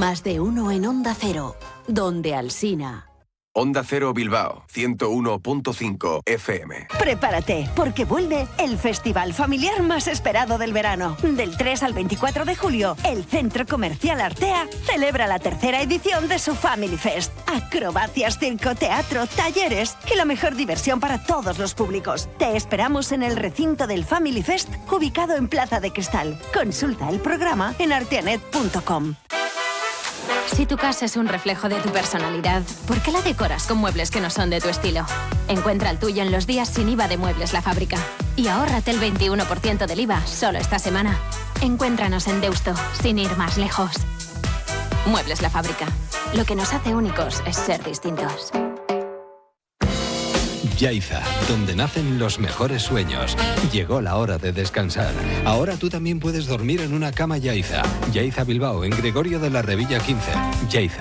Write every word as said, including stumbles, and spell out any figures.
Más de uno en Onda Cero, donde Alsina. Onda Cero Bilbao, ciento uno punto cinco F M. Prepárate, porque vuelve el festival familiar más esperado del verano. Del tres al veinticuatro de julio, el Centro Comercial Artea celebra la tercera edición de su Family Fest. Acrobacias, circo, teatro, talleres y la mejor diversión para todos los públicos. Te esperamos en el recinto del Family Fest, ubicado en Plaza de Cristal. Consulta el programa en arteanet punto com. Si tu casa es un reflejo de tu personalidad, ¿por qué la decoras con muebles que no son de tu estilo? Encuentra el tuyo en los días sin I V A de Muebles La Fábrica. Y ahórrate el veintiuno por ciento del I V A solo esta semana. Encuéntranos en Deusto, sin ir más lejos. Muebles La Fábrica. Lo que nos hace únicos es ser distintos. Yaiza, donde nacen los mejores sueños. Llegó la hora de descansar. Ahora tú también puedes dormir en una cama Yaiza. Yaiza Bilbao, en Gregorio de la Revilla quince. Yaiza.